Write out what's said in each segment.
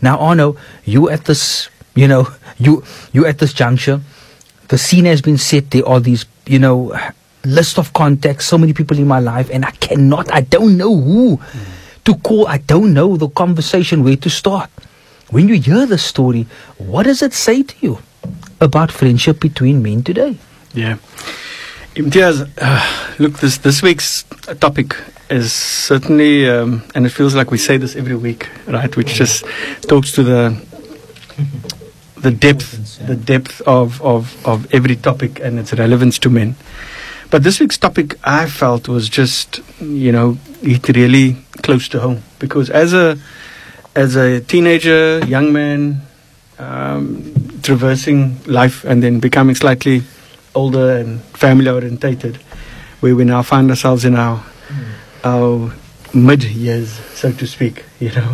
Now, Arno, you at this, you at this juncture, the scene has been set. There are these, list of contacts, so many people in my life, and I don't know who to call. I don't know the conversation, where to start. When you hear the story, what does it say to you about friendship between men today? Yeah. Imtiaz, look, this week's topic is certainly, and it feels like we say this every week, right? Which just talks to the depth of every topic and its relevance to men. But this week's topic, I felt, was just, it really close to home, because as a teenager, young man, traversing life and then becoming slightly older and family orientated, where we now find ourselves in our mid years, so to speak,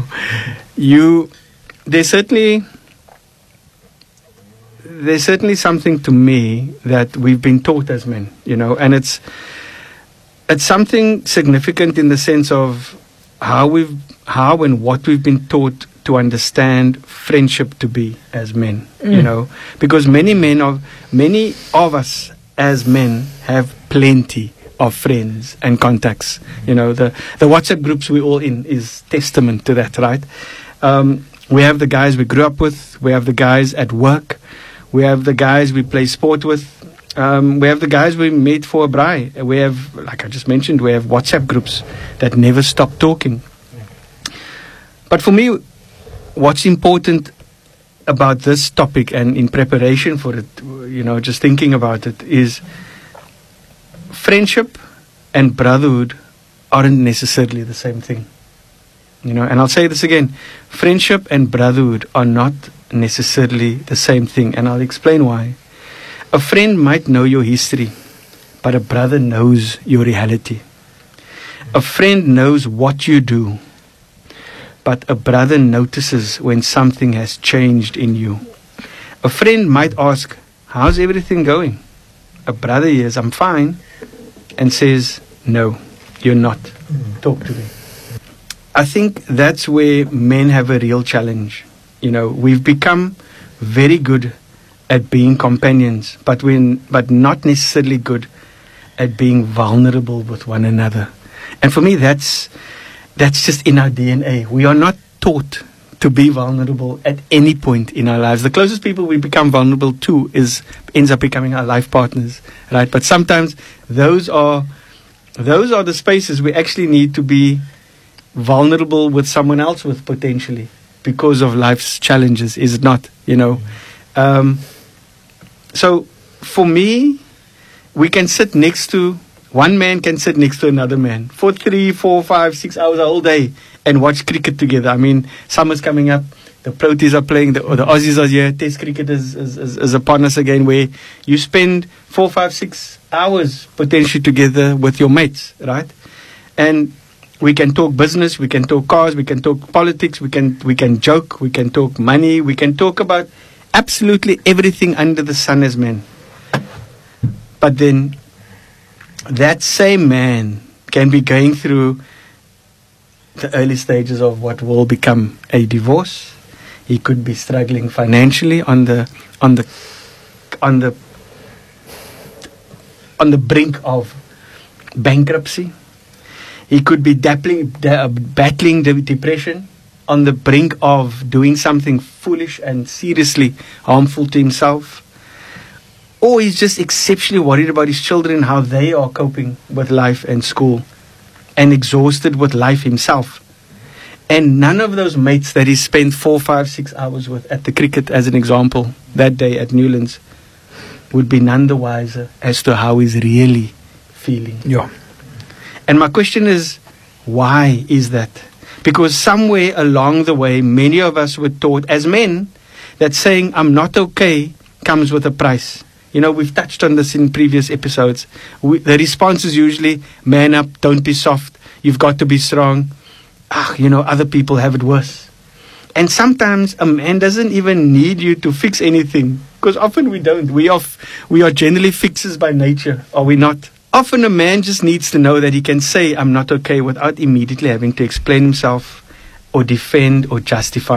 there's certainly something to me that we've been taught as men, and it's something significant in the sense of how and what we've been taught to understand friendship to be as men, because many of us as men have plenty of friends and contacts. The WhatsApp groups we're all in is testament to that, right? We have the guys we grew up with, we have the guys at work, we have the guys we play sport with, we have the guys we meet for a braai. We have, like I just mentioned, we have WhatsApp groups that never stop talking. But for me, what's important about this topic, and in preparation for it, just thinking about it, is friendship and brotherhood aren't necessarily the same thing. And I'll say this again, friendship and brotherhood are not necessarily the same thing, and I'll explain why. A friend might know your history, but a brother knows your reality. A friend knows what you do, but a brother notices when something has changed in you. A friend might ask, how's everything going? A brother hears, I'm fine, and says, no, you're not. Talk to me. I think that's where men have a real challenge. We've become very good at being companions, but not necessarily good at being vulnerable with one another. And for me, that's just in our DNA. We are not taught to be vulnerable at any point in our lives. The closest people we become vulnerable to ends up becoming our life partners, right? But sometimes those are the spaces we actually need to be vulnerable with someone else with, potentially, because of life's challenges, is it not? So for me, one man can sit next to another man for 3, 4, 5, 6 hours all day and watch cricket together. I mean, summer's coming up, the Proteas are playing, the Aussies are here, Test cricket is upon us again, where you spend 4, 5, 6 hours potentially together with your mates, right? And we can talk business, we can talk cars, we can talk politics, we can joke, we can talk money, we can talk about absolutely everything under the sun as men. But then that same man can be going through the early stages of what will become a divorce. He could be struggling financially on the brink of bankruptcy. He could be battling depression, on the brink of doing something foolish and seriously harmful to himself. Or he's just exceptionally worried about his children, how they are coping with life and school, and exhausted with life himself. And none of those mates that he spent 4, 5, 6 hours with at the cricket, as an example, that day at Newlands, would be none the wiser as to how he's really feeling. Yeah. And my question is, why is that? Because somewhere along the way, many of us were taught as men that saying, I'm not okay, comes with a price. We've touched on this in previous episodes. The response is usually, man up, don't be soft, you've got to be strong. Other people have it worse. And sometimes a man doesn't even need you to fix anything, because often we don't. We are generally fixers by nature, are we not? Often a man just needs to know that he can say, I'm not okay, without immediately having to explain himself or defend or justify